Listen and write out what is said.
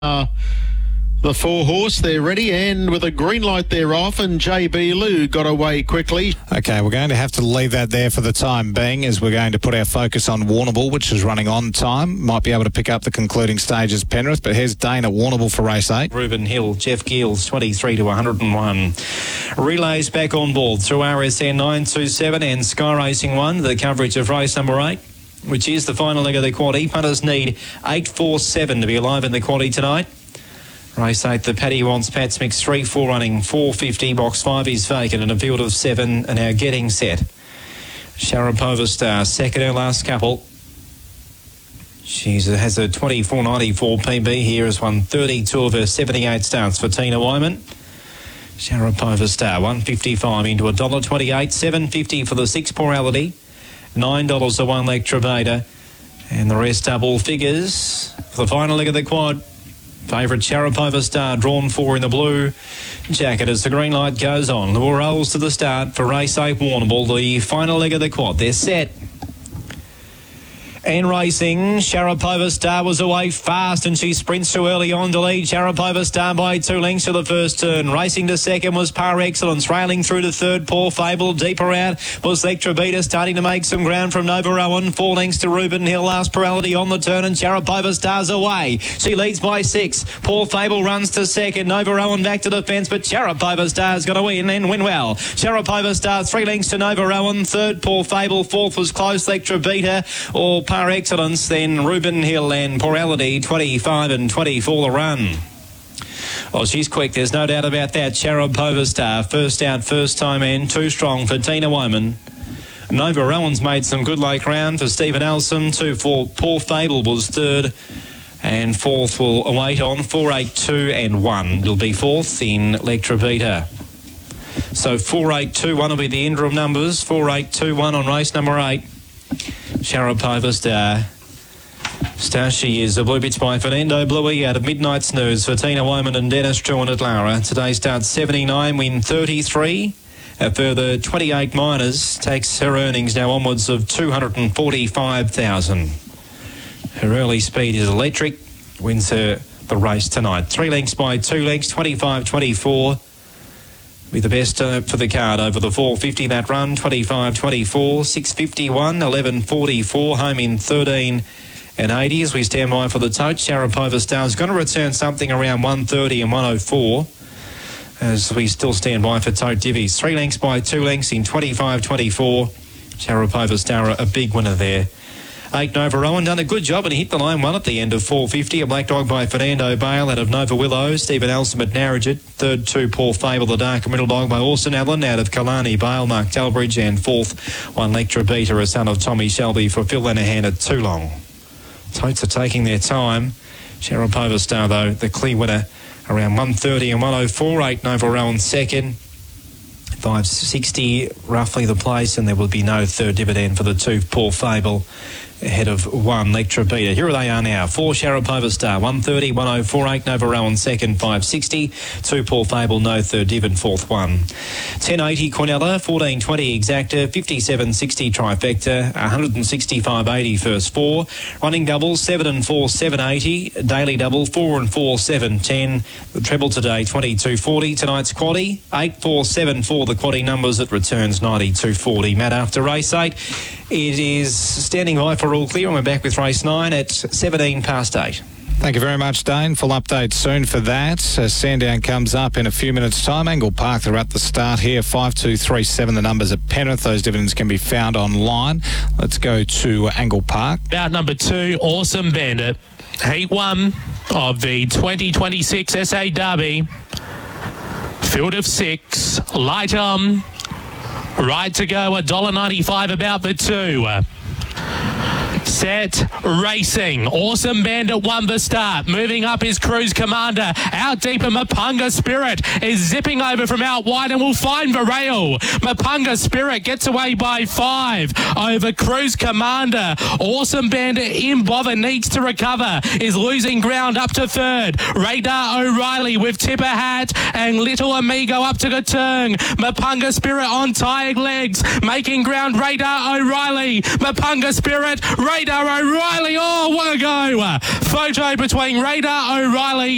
The 4 horse, they're ready, and with a green light they're off, and JB Lou got away quickly. Okay, we're going to have to leave that there for the time being, as we're going to put our focus on Warrnambool, which is running on time. Might be able to pick up the concluding stages, Penrith, but here's Dane at Warrnambool for race 8. Reuben Hill, Jeff Giels, 23 to 101. Relays back on board through RSN 927 and Sky Racing 1, the coverage of race number 8, which is the final leg of the quaddie. Punters need 8-4-7 to be alive in the quaddie tonight. Race 8, the Paddy Wants Pats Mix 3-4 running, 450, box 5 is vacant and a field of 7 are now getting set. Sharapova Star, second her last couple. She has a 24.94 PB here, has won 32 of her 78 starts for Tina Wyman. Sharapova Star, 155 into $1.28, $7.50 for the 6 Plurality, $9 a 1 Lectra Beta, and the rest double figures for the final leg of the quad. Favourite Sharapova Star, drawn 4 in the blue jacket as the green light goes on. Lure rolls to the start for race 8 Warrnambool, the final leg of the quad. They're set. And racing, Sharapova Star was away fast and she sprints too early on to lead. Sharapova Star by 2 lengths to the first turn. Racing to second was Par Excellence. Railing through to third, Poor Fable. Deeper out was Lectra Beta, starting to make some ground from Nova Rowan. 4 lengths to Reuben Hill. Last Plurality on the turn and Sharapova Star's away. She leads by 6. Poor Fable runs to second. Nova Rowan back to the fence, but Sharapova Star's got to win and win well. Sharapova Star 3 lengths to Nova Rowan. Third, Poor Fable. Fourth was close, Lectra Beta or Par Excellence, then Reuben Hill and Plurality, 25 and 24 the run. Oh, she's quick, there's no doubt about that. Sharapova Star, first out, first time in, too strong for Tina Wyman. Nova Rowan's made some good late ground for Stephen Elson. 2-4, Poor Fable was third, and fourth will await on 4-8-2 and 1. It'll be fourth in Lectra Beta. So 4-8-2-1 will be the interim numbers. 4-8-2-1 on race number 8. Sharapova Star she is. A blue bits by Fernando Bluey out of Midnight Snooze for Tina Wyman and Dennis Truant at Lara. Today starts 79, win 33. A further 28 minors takes her earnings now onwards of 245,000. Her early speed is electric. Wins her the race tonight. 3 lengths by 2 lengths, 25-24. Be the best for the card over the 450 that run, 25-24, 651, 11-44, home in 13 and 80 as we stand by for the tote. Sharapova Star's going to return something around 130 and 104 as we still stand by for tote divvies. 3 lengths by 2 lengths in 25-24. Sharapova Star a big winner there. 8 Nova Rowan done a good job and hit the line well at the end of 450. A black dog by Fernando Bale out of Nova Willow. Stephen Elson at Narrogin. Third 2 Poor Fable, the darker middle dog by Orson Allen out of Kalani Bale, Mark Talbridge. And fourth 1 Lectra Beta, a son of Tommy Shelby for Phil Lenihan at Too Long. Totes are taking their time. Sharapova Star though the clear winner around 130 and 104. 8 Nova Rowan second. 560 roughly the place, and there will be no third dividend for the 2 Poor Fable ahead of 1 Lectra Beta. Here they are now. 4 Sharapova Star, 130, 104, 8 Nova Rowan second, 560. 2 Poor Fable, no third div and fourth 1. 1080 Cornella, 1420 Exacta, 5760 Trifecta, 165.80 first 4. Running double, 7 and 4, 780. Daily double, 4 and 4, 710. The treble today, 2240. Tonight's quaddie, 8-4-7-4. The quaddie numbers, it returns 92.40. Matt, after race 8, it is standing by for all clear, and we're back with race 9 at 17 past 8. Thank you very much, Dane. Full update soon for that. Sandown comes up in a few minutes' time. Angle Park, they're at the start here. 5237, the numbers at Penrith. Those dividends can be found online. Let's go to Angle Park. Out number 2, Awesome Bandit. Heat 1 of the 2026 SA Derby. Field of 6. Light on. Right to go, $1.95 about the 2. Set, racing. Awesome Bandit won the start. Moving up is Cruise Commander. Out deep, and Mapunga Spirit is zipping over from out wide and will find Varel. Mapunga Spirit gets away by 5 over Cruise Commander. Awesome Bandit in bother, needs to recover, is losing ground up to third. Radar O'Reilly with Tipper Hat and Little Amigo up to the turn. Mapunga Spirit on tired legs, making ground. Radar O'Reilly, Mapunga Spirit, Radar O'Reilly. Oh, what a go. Photo between Radar O'Reilly